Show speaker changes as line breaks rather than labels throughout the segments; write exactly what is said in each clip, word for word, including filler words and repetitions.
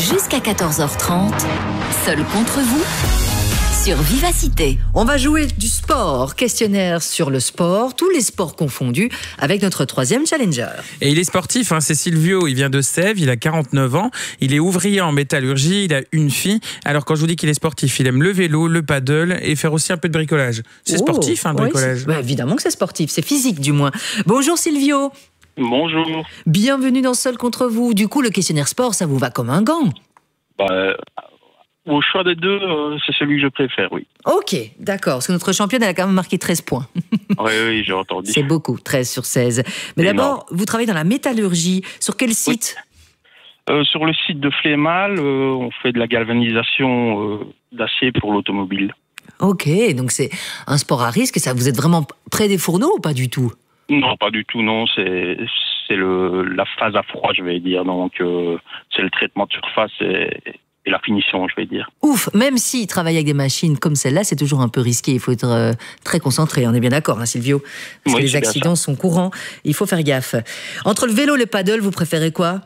Jusqu'à quatorze heures trente, Seul contre vous sur Vivacité.
On va jouer du sport, questionnaire sur le sport, tous les sports confondus, avec notre troisième challenger.
Et il est sportif, hein, c'est Silvio, il vient de Sèvres, il a quarante-neuf ans, il est ouvrier en métallurgie, il a une fille. Alors quand je vous dis qu'il est sportif, il aime le vélo, le paddle et faire aussi un peu de bricolage. C'est oh, sportif, hein, le
oui,
bricolage.
Bah, évidemment que c'est sportif, c'est physique du moins. Bonjour Silvio.
Bonjour.
Bienvenue dans Seul contre vous. Du coup, le questionnaire sport, ça vous va comme un gant?
Bah, euh, au choix des deux, euh, c'est celui que je préfère, oui.
Ok, d'accord. Parce que notre championne, elle a quand même marqué treize points.
Oui, oui, j'ai entendu.
C'est beaucoup, treize sur seize. Mais d'abord, vous travaillez dans la métallurgie. Sur quel site?
Oui. euh, Sur le site de Flémal, euh, on fait de la galvanisation euh, d'acier pour l'automobile.
Ok, donc c'est un sport à risque. Ça, vous êtes vraiment près des fourneaux ou pas du tout?
Non, pas du tout, non. C'est, c'est le, la phase à froid, je vais dire. Donc, euh, c'est le traitement de surface et, et la finition, je vais dire.
Ouf, même si travailler avec des machines comme celle-là, c'est toujours un peu risqué. Il faut être euh, très concentré. On est bien d'accord, hein, Silvio? Parce
oui,
que les accidents sont courants. Il faut faire gaffe. Entre le vélo et le paddle, vous préférez quoi?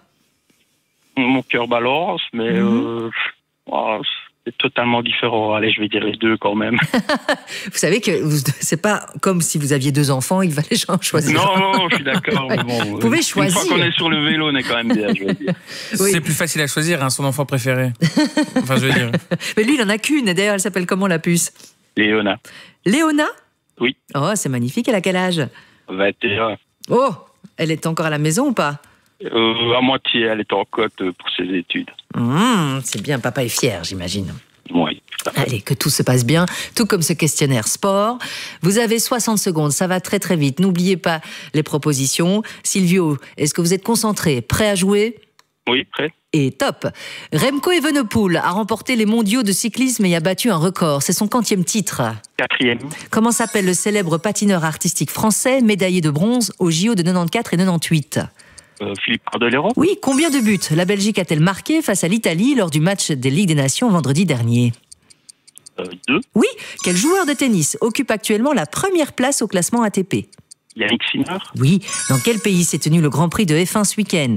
Mon cœur balance, mais mmh. euh, oh, c'est totalement différent. Allez, je vais dire les deux quand même.
Vous savez que vous, c'est pas comme si vous aviez deux enfants, il fallait choisir.
Non, non, je suis d'accord. Mais bon,
vous pouvez choisir.
Une fois qu'on est sur le vélo, on est quand même bien, je vais dire.
Oui. C'est plus facile à choisir, hein, son enfant préféré. Enfin, je veux dire.
Mais lui, il en a qu'une. D'ailleurs, elle s'appelle comment, la puce?
Léona.
Léona?
Oui.
Oh, c'est magnifique. Elle a quel âge?
vingt et un.
Oh, elle est encore à la maison ou pas?
Euh, à moitié, elle est en côte pour ses études.
Mmh, c'est bien, papa est fier, j'imagine.
Oui.
Allez, que tout se passe bien, tout comme ce questionnaire sport. Vous avez soixante secondes, ça va très très vite. N'oubliez pas les propositions. Silvio, est-ce que vous êtes concentré, prêt à jouer?
Oui, prêt.
Et top. Remco Evenepoel a remporté les mondiaux de cyclisme et a battu un record. C'est son quantième titre?
Quatrième.
Comment s'appelle le célèbre patineur artistique français, médaillé de bronze aux J O de quatre-vingt-quatorze et quatre-vingt-dix-huit?
Euh, Philippe Cardelero.
Oui, combien de buts la Belgique a-t-elle marqué face à l'Italie lors du match des Ligues des Nations vendredi dernier?
euh, Deux.
Oui, quel joueur de tennis occupe actuellement la première place au classement A T P?
Yannick Sinner.
Oui, dans quel pays s'est tenu le Grand Prix de F un ce week-end?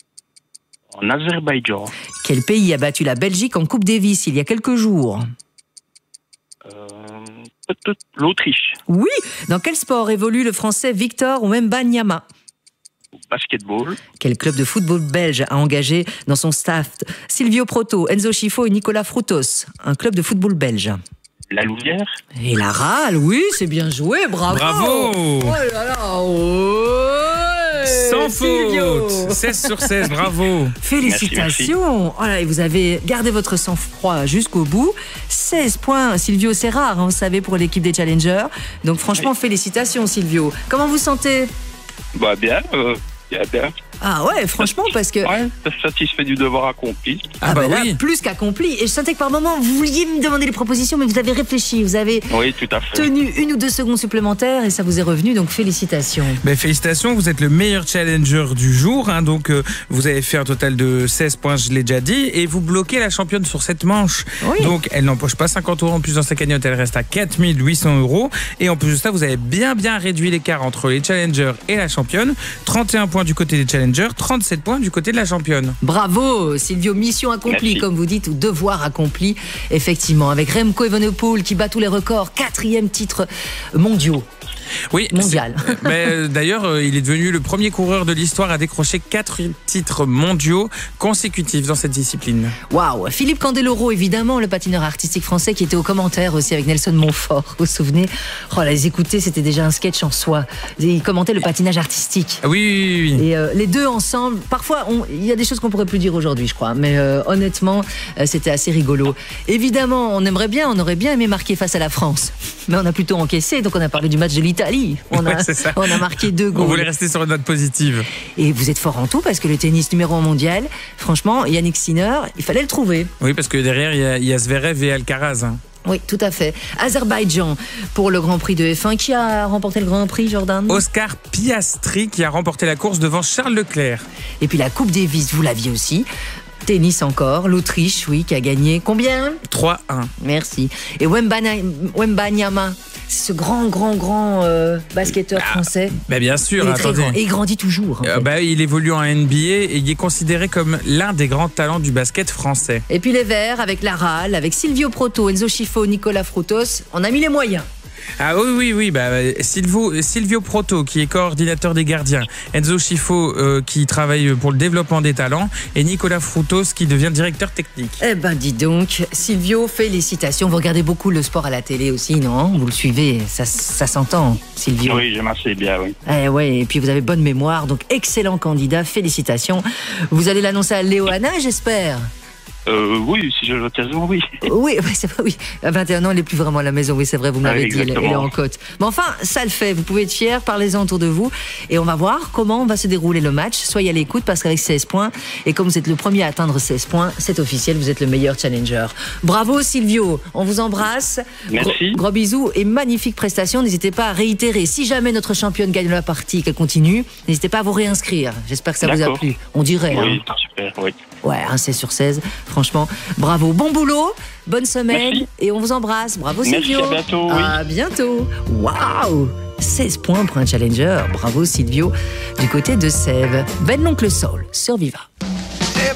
En Azerbaïdjan.
Quel pays a battu la Belgique en Coupe Davis il y a quelques jours?
euh, L'Autriche.
Oui, dans quel sport évolue le Français Victor Wembanyama?
Basketball.
Quel club de football belge a engagé dans son staff Silvio Proto, Enzo Schifo et Nicolas Frutos? Un club de football belge.
La Louvière.
Et la Rale, oui, c'est bien joué, bravo.
Bravo.
Oh là là, ouais.
Sans
Silvio.
faute. seize sur seize, bravo.
Félicitations.
Merci, merci.
Oh là, et vous avez gardé votre sang-froid jusqu'au bout. seize points, Silvio, c'est rare, hein, vous savez, pour l'équipe des Challengers. Donc franchement, oui. Félicitations, Silvio. Comment vous sentez?
Bah bien, euh, bien, bien.
Ah ouais, franchement, parce que...
Ouais, satisfait du devoir accompli.
Ah, ah
bah,
bah
oui.
là, plus qu'accompli. Et je sentais que par moment, vous vouliez me demander les propositions, mais vous avez réfléchi, vous avez
oui, tout à fait.
tenu une ou deux secondes supplémentaires et ça vous est revenu, donc félicitations.
Ben, félicitations, vous êtes le meilleur challenger du jour. Hein, donc, euh, vous avez fait un total de seize points, je l'ai déjà dit, et vous bloquez la championne sur cette manche.
Oui.
Donc, elle n'empoche pas cinquante euros en plus dans sa cagnotte, elle reste à quatre mille huit cents euros. Et en plus de ça, vous avez bien, bien réduit l'écart entre les challengers et la championne. trente et un points du côté des challengers, trente-sept points du côté de la championne.
Bravo, Silvio, mission accomplie,
merci.
Comme vous dites, ou devoir accompli, effectivement, avec Remco Evenepoel qui bat tous les records, quatrième titre mondiaux.
Oui,
mondial.
Mais d'ailleurs, euh, il est devenu le premier coureur de l'histoire à décrocher quatre titres mondiaux consécutifs dans cette discipline.
Waouh, Philippe Candeloro, évidemment, le patineur artistique français qui était aux commentaires aussi avec Nelson Montfort. Vous vous souvenez? Oh là, les écouter, c'était déjà un sketch en soi. Il commentait le patinage artistique.
Oui, oui, oui.
Et euh, les deux ensemble, parfois, il y a des choses qu'on pourrait plus dire aujourd'hui, je crois. Mais euh, honnêtement, euh, c'était assez rigolo. Évidemment, on aimerait bien, on aurait bien aimé marquer face à la France. Mais on a plutôt encaissé, donc on a parlé du match de l'Italie. On a,
ouais, ça.
on a marqué deux goals.
On voulait rester sur une note positive.
Et vous êtes fort en tout parce que le tennis numéro un mondial, franchement, Yannick Sinner, il fallait le trouver.
Oui, parce que derrière, il y a, il y a Zverev et Alcaraz. Hein.
Oui, tout à fait. Azerbaïdjan pour le Grand Prix de F un. Qui a remporté le Grand Prix, Jordan?
Oscar Piastri qui a remporté la course devant Charles Leclerc.
Et puis la Coupe Davis, vous l'aviez aussi. Tennis encore, l'Autriche, oui, qui a gagné combien?
trois un.
Merci. Et Wembanyama, c'est ce grand, grand, grand euh, basketteur
Ah,
français.
Bah bien sûr,
Il est très
attendez.
grand. Et il grandit toujours. en
Euh,
fait.
bah, il évolue en N B A et il est considéré comme l'un des grands talents du basket français.
Et puis les Verts, avec Laral, avec Silvio Proto, Enzo Schifo, Nicolas Frutos, on a mis les moyens.
Ah oui, oui, oui. Bah, Silvio, Silvio Proto, qui est coordinateur des gardiens. Enzo Schifo, euh, qui travaille pour le développement des talents. Et Nicolas Frutos, qui devient directeur technique.
Eh ben dis donc, Silvio, félicitations. Vous regardez beaucoup le sport à la télé aussi, non? Vous le suivez, ça, ça s'entend, Silvio.
Oui, j'aime assez bien, oui.
Eh ouais, et puis vous avez bonne mémoire, donc excellent candidat, félicitations. Vous allez l'annoncer à Léo Hanna, j'espère?
Euh, oui, si j'ai l'occasion, oui.
Oui, oui, c'est vrai, oui. À vingt et un ans, il n'est plus vraiment à la maison, oui, c'est vrai, vous me
Ah,
l'avez dit, il est- il est
exactement.
en côte. Mais enfin, ça le fait, vous pouvez être fiers, parlez-en autour de vous. Et on va voir comment va se dérouler le match. Soyez à l'écoute, parce qu'avec seize points, et comme vous êtes le premier à atteindre seize points, c'est officiel, vous êtes le meilleur challenger. Bravo Silvio, on vous embrasse.
Merci.
Gros, gros bisous et magnifique prestation. N'hésitez pas à réitérer. Si jamais notre championne gagne la partie, qu'elle continue, n'hésitez pas à vous réinscrire. J'espère que ça vous a
D'accord.
plu. On dirait.
Oui,
hein.
super, oui.
Ouais, un seize sur seize, franchement, bravo, bon boulot, bonne semaine,
Merci.
et on vous embrasse, bravo
Merci,
Silvio.
à bientôt, oui.
À bientôt, waouh, seize points pour un challenger, bravo Silvio, du côté de Sèvres. Ben l'oncle Soul sur Viva.